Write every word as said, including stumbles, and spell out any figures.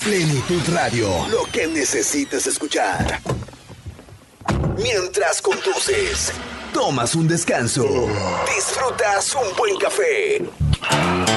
Plenitud Radio, lo que necesitas escuchar. Mientras conduces, tomas un descanso, disfrutas un buen café